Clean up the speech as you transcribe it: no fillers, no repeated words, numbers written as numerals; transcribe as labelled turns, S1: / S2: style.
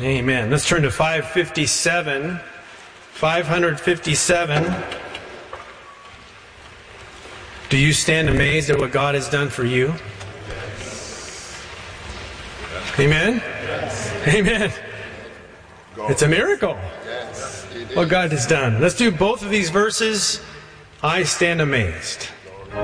S1: Amen. Let's turn to 557. 557. Do you stand amazed at what God has done for you? Amen? Amen. It's a miracle what God has done. Let's do both of these verses. I stand amazed.